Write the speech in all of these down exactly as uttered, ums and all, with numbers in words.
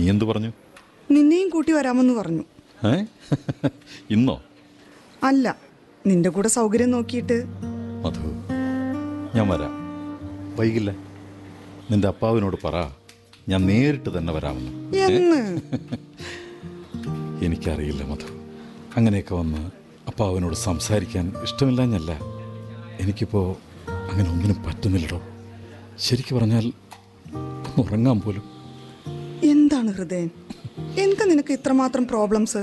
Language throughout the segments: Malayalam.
എന്തു പറഞ്ഞു? നിന്നെയും കൂട്ടി വരാമെന്ന് പറഞ്ഞു. ഏ ഇന്നോ? അല്ല, നിന്റെ കൂടെ സൗകര്യം നോക്കിയിട്ട്. മധു, ഞാൻ വരാം, വൈകില്ല. നിന്റെ അപ്പാവിനോട് പറ ഞാൻ നേരിട്ട് തന്നെ വരാമെന്ന്. എന്ന് എനിക്കറിയില്ല മധു, അങ്ങനെയൊക്കെ വന്ന് അപ്പാവിനോട് സംസാരിക്കാൻ ഇഷ്ടമില്ലാഞ്ഞല്ല. എനിക്കിപ്പോൾ അങ്ങനെ ഒന്നിനും പറ്റുന്നില്ലടോ. ശരിക്കു പറഞ്ഞാൽ ഒന്ന് ഉറങ്ങാൻ പോലും. എന്താണ് ഹൃദയൻ, എന്താ നിനക്ക് ഇത്രമാത്രം പ്രോബ്ലംസ്?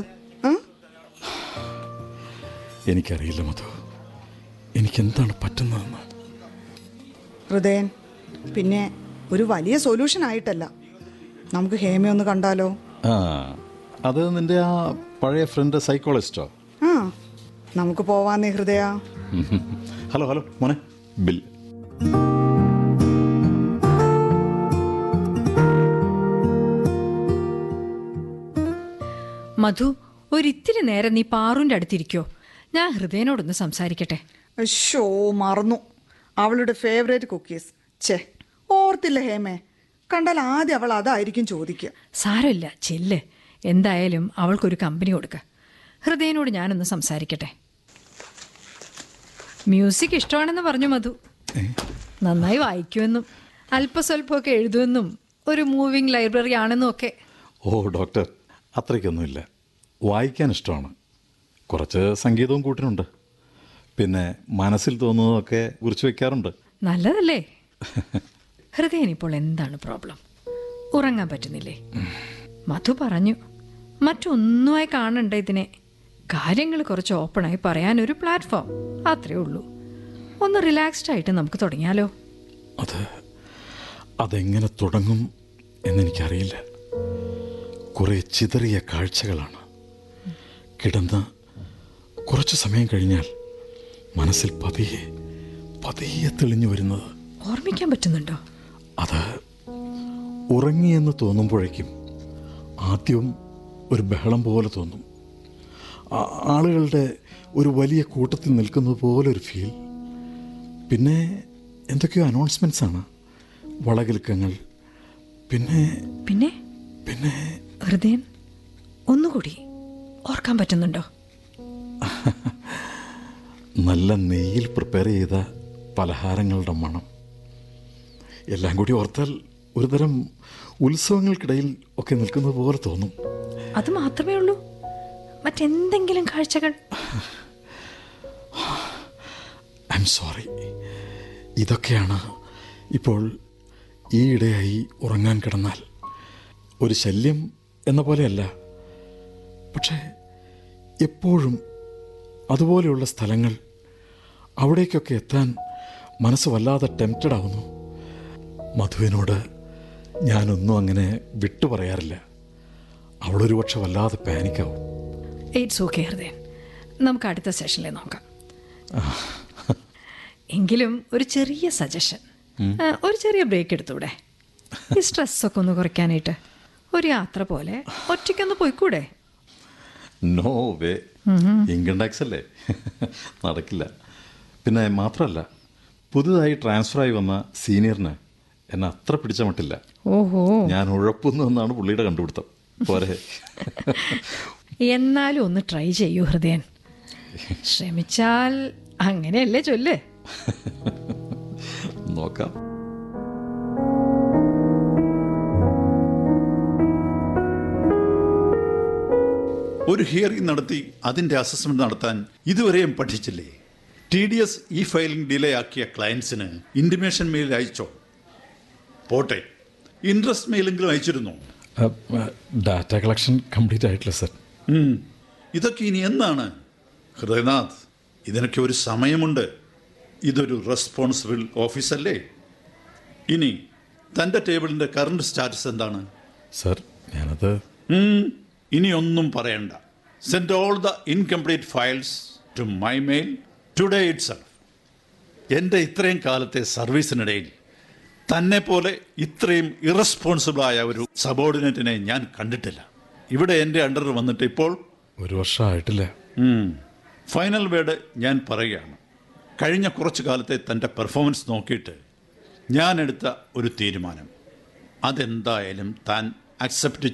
എനിക്കറിയില്ല മധു, എനിക്കെന്താണ് പറ്റുന്നതെന്ന്. ഹൃദയൻ, പിന്നെ ഒരു വലിയ സൊല്യൂഷൻ ആയിട്ടല്ല, നമുക്ക് ഹേമ ഒന്ന് കണ്ടാലോ? ആ, അത് നിന്റെ ആ പഴയ ഫ്രണ്ട് സൈക്കോളജിസ്റ്റോ? ആ, നമുക്ക് പോവാന്നേ ഹൃദയ. ഹലോ ഹലോ മോനെ, ബിൽ. മധു, ഒരിത്തിരി നേരം നീ പാറുവിൻ്റെ അടുത്തിരിക്കോ? ഞാൻ ഹൃദയനോടൊന്ന് സംസാരിക്കട്ടെ. ഷോ, മറന്നു, അവളുടെ ഫേവറേറ്റ് കുക്കീസ്. ചേ, ഓർത്തില്ല ഹേമേ, കണ്ടാൽ ആദ്യം അവൾ അതായിരിക്കും ചോദിക്കുക. സാരമില്ല, ചെല്ല്. എന്തായാലും അവൾക്കൊരു കമ്പനി കൊടുക്ക. ഹൃദയനോട് ഞാനൊന്ന് സംസാരിക്കട്ടെ. മ്യൂസിക് ഇഷ്ടമാണെന്ന് പറഞ്ഞു മധു. നന്നായി വായിക്കുമെന്നും അല്പസ്വല്പമൊക്കെ എഴുതുമെന്നും ഒരു മൂവിങ് ലൈബ്രറി ആണെന്നും ഒക്കെ. ഓ ഡോക്ടർ, അത്രയ്ക്കൊന്നുമില്ല. വായിക്കാൻ ഇഷ്ടമാണ്, കുറച്ച് സംഗീതവും കൂട്ടിനുണ്ട്, പിന്നെ മനസ്സിൽ തോന്നുന്നതൊക്കെ കുറിച്ച് വയ്ക്കാറുണ്ട്. നല്ലതല്ലേ? ഹൃദയനിപ്പോൾ എന്താണ് പ്രോബ്ലം? ഉറങ്ങാൻ പറ്റുന്നില്ലേ? മധു പറഞ്ഞു മറ്റൊന്നുമായി കാണണ്ട ഇതിനെ. കാര്യങ്ങൾ കുറച്ച് ഓപ്പണായി പറയാനൊരു പ്ലാറ്റ്ഫോം, അത്രേ ഉള്ളൂ. ഒന്ന് റിലാക്സ്ഡ് ആയിട്ട് നമുക്ക് തുടങ്ങിയാലോ? അത് അതെങ്ങനെ തുടങ്ങും എന്നെനിക്കറിയില്ല. കുറേ ചിതറിയ കാഴ്ചകളാണ്. കിടന്ന് കുറച്ച് സമയം കഴിഞ്ഞാൽ മനസ്സിൽ പതിയെ പതിയെ തെളിഞ്ഞു വരുന്നത്. ഓർമ്മിക്കാൻ പറ്റുന്നുണ്ടോ? അത് ഉറങ്ങിയെന്ന് തോന്നുമ്പോഴേക്കും ആദ്യം ഒരു ബഹളം പോലെ തോന്നും. ആളുകളുടെ ഒരു വലിയ കൂട്ടത്തിൽ നിൽക്കുന്നത് പോലെ ഒരു ഫീൽ. പിന്നെ എന്തൊക്കെയോ അനൗൺസ്മെൻറ്റ്സ് ആണ്, വളകിലുക്കങ്ങൾ. പിന്നെ പിന്നെ പിന്നെ ഹൃദയൻ ഒന്നുകൂടി ഓർക്കാൻ പറ്റുന്നുണ്ടോ? നല്ല നെയ്യിൽ പ്രിപ്പയർ ചെയ്ത പലഹാരങ്ങളുടെ മണം. എല്ലാം കൂടി ഓർത്താൽ ഒരുതരം ഉത്സവങ്ങൾക്കിടയിൽ ഒക്കെ നിൽക്കുന്നത് പോലെ തോന്നും. അത് മാത്രമേ ഉള്ളൂ? മറ്റെന്തെങ്കിലും കാഴ്ചകൾ? ഐ എം സോറി, ഇതൊക്കെയാണ് ഇപ്പോൾ ഈയിടെയായി ഉറങ്ങാൻ കിടന്നാൽ ഒരു ശല്യം എന്ന പോലെയല്ല, പക്ഷേ എപ്പോഴും അതുപോലെയുള്ള സ്ഥലങ്ങൾ, അവിടേക്കൊക്കെ എത്താൻ മനസ്സ് വല്ലാതെ ടെംപ്റ്റഡ് ആവുന്നു. മധുവിനോട് ഞാനൊന്നും അങ്ങനെ വിട്ടു പറയാറില്ല. അവളൊരു പക്ഷെ വല്ലാതെ പാനിക്കാവും. ഇറ്റ്സ് ഓക്കെ ഹൃദയൻ, നമുക്ക് അടുത്ത സെഷനിൽ നോക്കാം. എങ്കിലും ഒരു ചെറിയ സജഷൻ, ഒരു ചെറിയ ബ്രേക്ക് എടുത്തൂടെ? ഈ സ്ട്രെസ്സൊക്കെ ഒന്ന് കുറയ്ക്കാനായിട്ട് ഒരു യാത്ര പോലെ ഒറ്റയ്ക്കൊന്ന് പോയിക്കൂടെ? നോ വേ, ഇൻകം ടാക്സ് അല്ലേ, നടക്കില്ല. പിന്നെ മാത്രമല്ല, പുതുതായി ട്രാൻസ്ഫറായി വന്ന സീനിയറിന് എന്നെ അത്ര പിടിച്ച മട്ടില്ല. ഓഹോ, ഞാൻ ഉഴപ്പുന്നു എന്നാണ് പുള്ളിയുടെ കണ്ടുപിടുത്തം. പോരെ? എന്നാലും ഒന്ന് ട്രൈ ചെയ്യൂ ഹൃദയൻ. ശ്രമിച്ചാൽ അങ്ങനെയല്ലേ ചൊല്ല്. നോക്കാം. ഒരു ഹിയറിംഗ് നടത്തി അതിൻ്റെ അസസ്മെന്റ് നടത്താൻ ഇതുവരെയും പഠിച്ചില്ലേ? T D S E filing delay ആക്കിയ ക്ലയൻസിന് ഇൻറ്റിമേഷൻ മെയിൽ അയച്ചോ? പോട്ടെ, ഇൻട്രസ്റ്റ് മെയിലെങ്കിലും അയച്ചിരുന്നോ? ഡാറ്റ കളക്ഷൻ കംപ്ലീറ്റ് ആയിട്ടില്ല സർ. ഇതൊക്കെ ഇനി എന്നാണ്? ഹൃദയനാഥ്, ഇതിനൊക്കെ ഒരു സമയമുണ്ട്. ഇതൊരു റെസ്പോൺസിബിൾ ഓഫീസല്ലേ? ഇനി തൻ്റെ ടേബിളിൻ്റെ കറണ്ട് സ്റ്റാറ്റസ് എന്താണ്? സർ, ഞാനത് ഇനി ഒന്നും പറയണ്ട. Send all the incomplete files to my mail today itself. എൻ്റെ ഇത്രയും കാലത്തെ സർവീസിനിടയിൽ തന്നെ പോലെ ഇത്രയും ഇറസ്പോൺസിബിളായ ഒരു സബോർഡിനേറ്റിനെ ഞാൻ കണ്ടിട്ടില്ല. ഇവിടെ എൻ്റെ അണ്ടർ വന്നിട്ട് ഇപ്പോൾ ഒരു വർഷമായിട്ടില്ല. ഫൈനൽ വേർഡ് ഞാൻ പറയുകയാണ്. കഴിഞ്ഞ കുറച്ചു കാലത്തെ തൻ്റെ പെർഫോമൻസ് നോക്കിയിട്ട് ഞാൻ എടുത്ത ഒരു തീരുമാനം, അതെന്തായാലും താൻ അക്സെപ്റ്റ്